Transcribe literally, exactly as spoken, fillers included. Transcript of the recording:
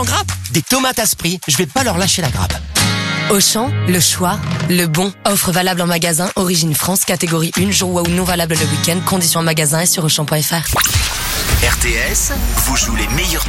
En grappe, des tomates Asprix, je vais pas leur lâcher la grappe. Auchan, le choix, le bon. Offre valable en magasin, origine France, catégorie un, jour ou non valable le week-end. Conditions en magasin et sur auchan point f r. R T S vous joue les meilleurs